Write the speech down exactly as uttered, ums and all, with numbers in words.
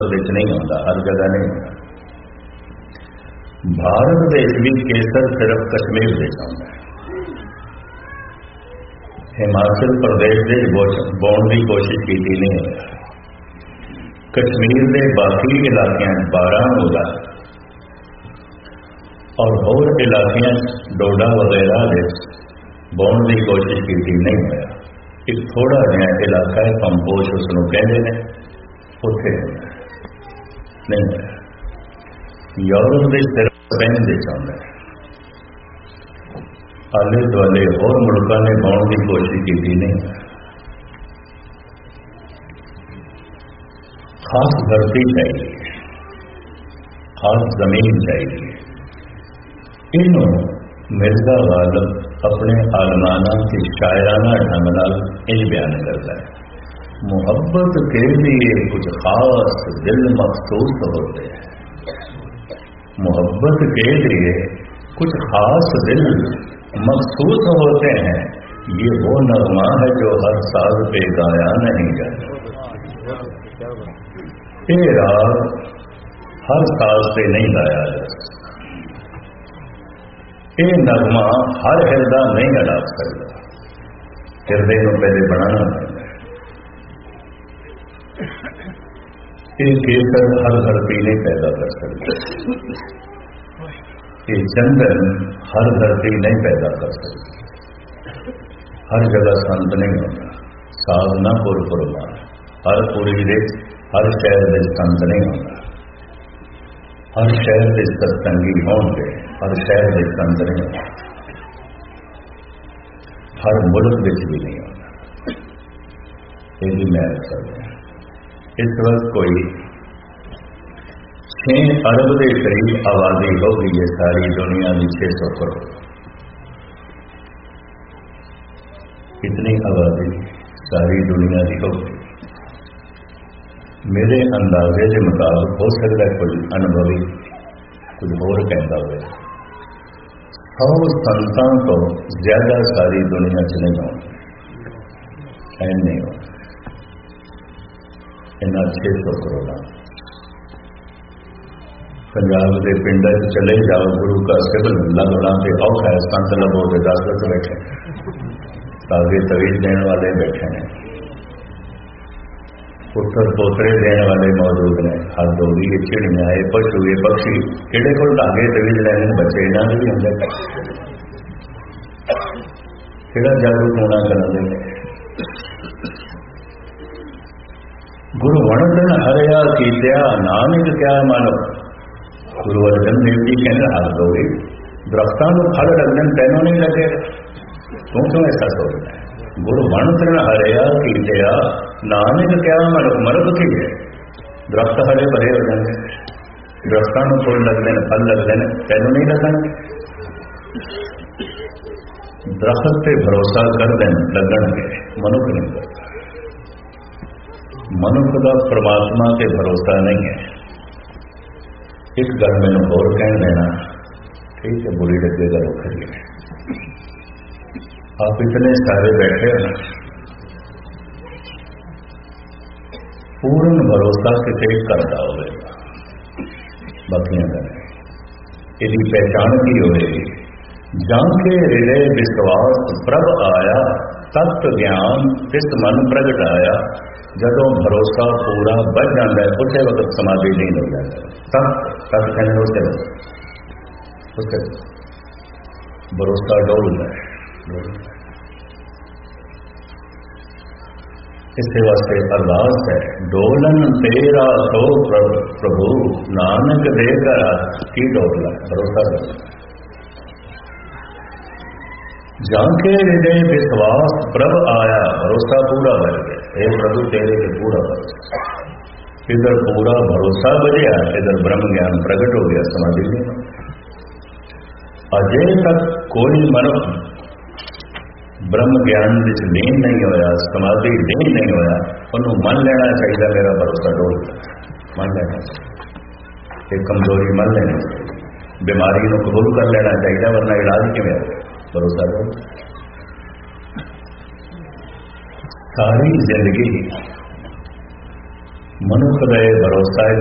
नहीं आता, हर जगह नहीं होता। भारत देश भी केसर सिर्फ कश्मीर देश आउंदा है। हिमाचल प्रदेश दे बोण की कोशिश की नहीं होता। कश्मीर के बाकी इलाकों बारह होगा और होर इलाकों डोडा वगैरह बोण की कोशिश की नहीं होया। एक थोड़ा जहा इलाका है कंपोश उसनों कहते हैं, उत्थे नहीं होया। यूरोप के सिर्फ स्पेन देश आउंदा है। आले दुआले होर मुल्कों ने बोण की कोशिश की नहीं होया। खास धरती चाहिए, खास जमीन चाहिए। इनू मिर्जा गालिब अपने आलमाना की शायराना ढंग नाल इन बयान करता है, मोहब्बत के लिए कुछ खास दिल मखसूस होते हैं। मोहब्बत के लिए कुछ खास दिल मखसूस होते हैं। ये वो नगमा है जो हर साल पे गाया नहीं जाता। ये राग हर साल से नहीं गाया जाता। ये नगमा हर हृदय नहीं अड़ा सकता। हृदय को पहले बनाना पड़ता है। ये केसर हर धरती नहीं पैदा कर सकता। ये चंदन हर धरती नहीं पैदा कर सकती। हर जगह संत नहीं होता। साधना पुर पुरमा हर पूरी दे हर शहर के संत नहीं होता। हर शहर के सत्संगी होंगे, हर शहर के संत नहीं होता। हर मुल्क में भी नहीं होता। ये भी मैं करते हैं। इस वक्त कोई छह अरब के करीब आबादी हो गई है सारी दुनिया की, छह सौ करोड़। इतनी आबादी सारी दुनिया की हो गई। मेरे अंदाजे के मुताबिक हो सकता है कोई अनुभवी कुछ और कहता हुए सौ संतां तो ज्यादा सारी दुनिया च नहीं होंगे, नहीं होगा। इन्ना छे सौ करोड़ पंजाब के पिंड चले जाओ, गुरु का सिबल लगना से औखा है। संत लबो के दस दस बैठे, तागे तवीज देने वाले बैठे हैं, पुत्र पोतरे देने वाले मौजूद ने। हद हो गई, चिड़िया ये पशु ये पक्षी किड़े को धागे तवीज लेने बच्चे इन्होंने भी होंगे। किड़ा जागरूक होना करते गुरु वणतन हरिया कीतिया नानक क्या मानो। गुरु अर्जन देव जी कहने हद हो गई, दरख्तां को फल लगन तेनों नहीं लगे, तू क्यों ऐसा सोचता है। गुरु वणतन हरिया कीतिया नानक क्या मानो। मरद की है दरख्त हरे भरे हो जाएंगे, दरख्तां को फुल लगते हैं, फल लगते हैं, तेनों नहीं लगेंगे। दरख्त पे भरोसा कर दें लगन के, मनुख नहीं करता। मनुष्य का परमात्मा के भरोसा नहीं है। एक गल मैंने और कह देना, ठीक है, बुरी लगेगा वो करिए। आप इतने सारे बैठे हो ना, पूर्ण भरोसा किसे करता होगा, बाकियां करें। यदि पहचान की होगी, जाके हृदय विश्वास प्रभ आया, तत्व ज्ञान तिस मन प्रगटाया। जदों भरोसा पूरा बढ़ जाता है, उसे वक्त समाधि नहीं हो जाता। तब तब कहने उसे उसे भरोसा डोलता है। इसके वास्ते अरदास है, डोलन तेरा तो प्रभु नानक देकर की डोला। भरोसा करना, जाके हृदय विश्वास प्रभ आया, भरोसा पूरा बढ़ गया। हे प्रभु तेरे से पूरा भरोसा। इधर पूरा भरोसा बढ़िया, इधर ब्रह्म ज्ञान प्रकट हो गया, समाधि में। अजय तक कोई मनुष्य ब्रह्म ज्ञान विच लीन नहीं होया, समाधि लीन नहीं होया, उन्होंने मन लेना चाहिए मेरा भरोसा डोल मन लेना चाहिए। एक कमजोरी मन लेना चाहिए, बीमारी को कबूल कर लेना चाहिए, वरना इलाज किमें भरोसा डोल। सारी जिंदगी ਮਨੁੱਖ ਦੇ ਭਰੋਸਾ